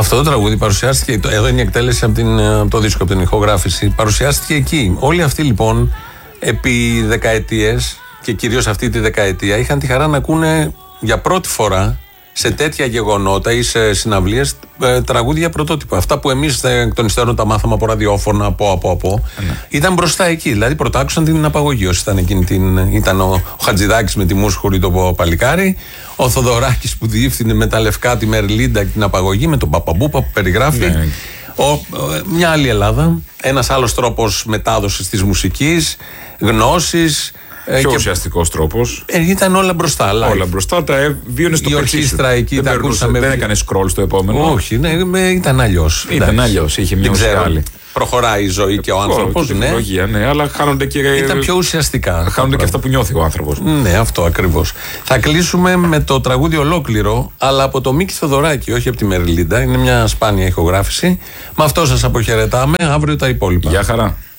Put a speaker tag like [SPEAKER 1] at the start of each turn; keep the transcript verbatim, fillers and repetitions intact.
[SPEAKER 1] Αυτό το τραγούδι παρουσιάστηκε. Εδώ είναι η εκτέλεση από, την, από το δίσκο, από την ηχογράφηση. Παρουσιάστηκε εκεί. Όλοι αυτοί λοιπόν επί δεκαετίες και κυρίως αυτή τη δεκαετία είχαν τη χαρά να ακούνε για πρώτη φορά σε τέτοια γεγονότα ή σε συναυλίες τραγούδια πρωτότυπα. Αυτά που εμείς εκ των υστέρων τα μάθαμε από ραδιόφωνα, από, από, από. Ναι. Ήταν μπροστά εκεί. Δηλαδή πρωτάκουσαν την απαγωγή. Όσοι ήταν εκείνη την. Ήταν ο, ο Χατζηδάκης με τη Μούσχουρη το παλικάρι, ο Θοδωράκης που διεύθυνε με τα λευκά τη Μερλίντα και την απαγωγή, με τον Παπαμπούπα που περιγράφει. Ναι. Ο, ο, μια άλλη Ελλάδα. Ένας άλλος τρόπος μετάδοσης της μουσικής, γνώσης.
[SPEAKER 2] Πιο ουσιαστικός τρόπος.
[SPEAKER 1] Ε, ήταν όλα μπροστά. Live.
[SPEAKER 2] Όλα μπροστά, τα ε, βίωνε στο πετσί σου.
[SPEAKER 1] Εκεί,
[SPEAKER 2] δεν, ακούσαμε... δεν έκανε scroll στο επόμενο.
[SPEAKER 1] Όχι, ναι, ήταν αλλιώς.
[SPEAKER 2] Ήταν αλλιώς, είχε μια ουσία άλλη.
[SPEAKER 1] Προχωράει η ζωή και ο άνθρωπος.
[SPEAKER 2] Ναι. Τεχνολογία, ναι, αλλά χάνονται και.
[SPEAKER 1] Ήταν πιο ουσιαστικά.
[SPEAKER 2] Χάνονται και αυτά που νιώθει ο άνθρωπος.
[SPEAKER 1] Ναι, αυτό ακριβώς. Θα κλείσουμε με το τραγούδι ολόκληρο, αλλά από το Μίκη Θοδωράκη, όχι από τη Μερλίντα. Είναι μια σπάνια ηχογράφηση. Με αυτό σας αποχαιρετάμε. Αύριο τα υπόλοιπα.
[SPEAKER 2] Γεια χαρά.